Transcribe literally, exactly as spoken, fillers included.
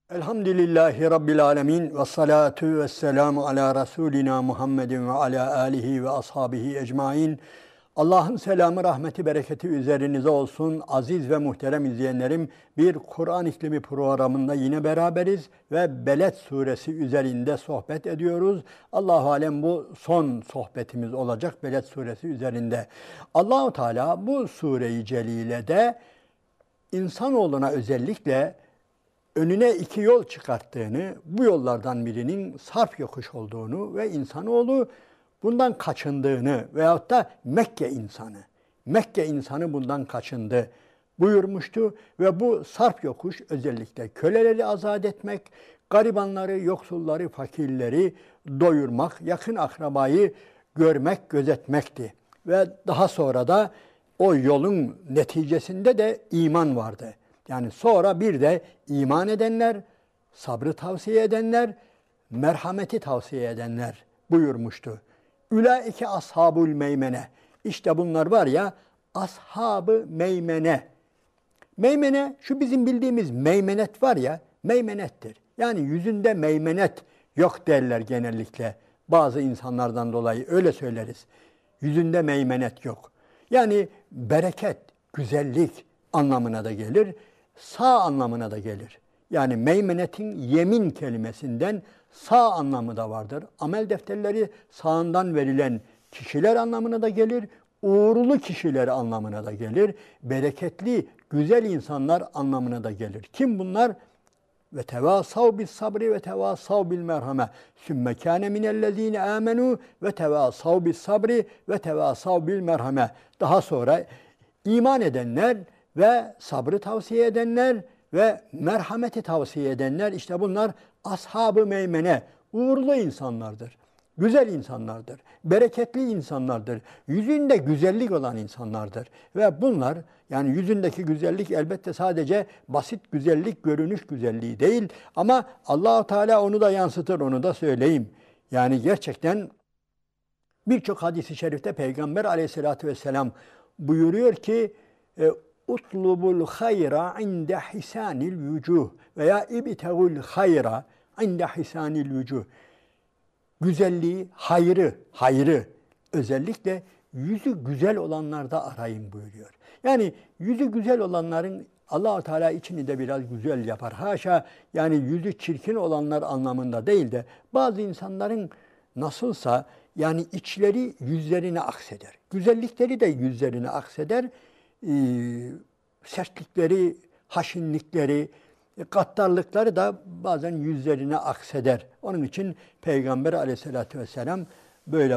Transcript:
Elhamdülillahi Rabbil alemin ve salatu ve selamu ala Resulina Muhammedin ve ala alihi ve ashabihi ecmain. Allah'ın selamı, rahmeti, bereketi üzerinize olsun. Aziz ve muhterem izleyenlerim, bir Kur'an İklimi programında yine beraberiz ve Beled suresi üzerinde sohbet ediyoruz. Allah-u Alem bu son sohbetimiz olacak Beled suresi üzerinde. Allah-u Teala bu sure-i celilede insanoğluna özellikle önüne iki yol çıkarttığını, bu yollardan birinin sarf yokuş olduğunu ve insanoğlu bundan kaçındığını veyahut da Mekke insanı, Mekke insanı bundan kaçındı buyurmuştu ve bu sarf yokuş özellikle köleleri azat etmek, garibanları, yoksulları, fakirleri doyurmak, yakın akrabayı görmek, gözetmekti. Ve daha sonra da o yolun neticesinde de iman vardı. Yani sonra bir de iman edenler, sabrı tavsiye edenler, merhameti tavsiye edenler buyurmuştu. Ülaike ashabul meymene. İşte bunlar var ya, ashab-ı meymene. Meymene, şu bizim bildiğimiz meymenet var ya, meymenettir. Yani yüzünde meymenet yok derler genellikle. Bazı insanlardan dolayı öyle söyleriz. Yüzünde meymenet yok. Yani bereket, güzellik anlamına da gelir, sağ anlamına da gelir. Yani meymenetin yemin kelimesinden sağ anlamı da vardır. Amel defterleri sağından verilen kişiler anlamına da gelir, uğurlu kişiler anlamına da gelir, bereketli, güzel insanlar anlamına da gelir. Kim bunlar? Ve tevasav bis sabri ve tevasav bil merhame. Sümme kâne minellezîne âmenû ve tevasav bis sabri ve tevasav bil merhame. Daha sonra iman edenler ve sabrı tavsiye edenler ve merhameti tavsiye edenler, işte bunlar ashab-ı meymene, uğurlu insanlardır. Güzel insanlardır, bereketli insanlardır, yüzünde güzellik olan insanlardır. Ve bunlar, yani yüzündeki güzellik elbette sadece basit güzellik, görünüş güzelliği değil. Ama Allah-u Teala onu da yansıtır, onu da söyleyeyim. Yani gerçekten birçok hadis-i şerifte Peygamber aleyhissalatü vesselam buyuruyor ki, utlubul hayra inde hisanil vücuh veya ibtegul hayra inde hisanil vücuh. Güzelliği, hayrı, hayrı özellikle yüzü güzel olanlarda arayın buyuruyor. Yani yüzü güzel olanların Allah-u Teala içini de biraz güzel yapar. Haşa, yani yüzü çirkin olanlar anlamında değil de bazı insanların nasılsa yani içleri yüzlerine akseder. Güzellikleri de yüzlerine akseder. Ee, sertlikleri, haşinlikleri, gaddarlıkları da bazen yüzlerine akseder. Onun için Peygamber aleyhissalatü vesselam böyle